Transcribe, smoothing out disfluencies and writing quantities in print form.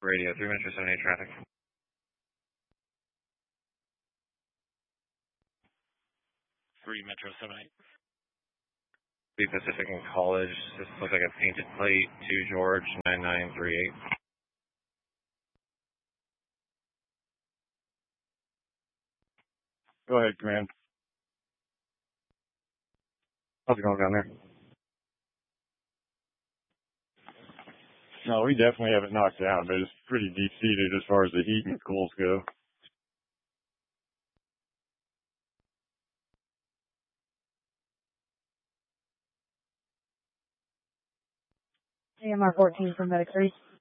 Radio 3 Metro 78 traffic. 3 Metro 78. Be Pacific and College. This looks like a painted plate. 2 George 9938. Go ahead, Command. How's it going down there? No, we definitely have it knocked down, but it's pretty deep-seated as far as the heat and cools go. AMR 14 from Medic 3.